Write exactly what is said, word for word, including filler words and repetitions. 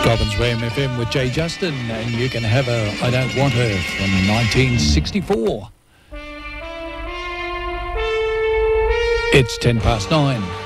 Dobbins Ram F M with Jay Justin, and you can have a I Don't Want Her from nineteen sixty-four. It's ten past nine.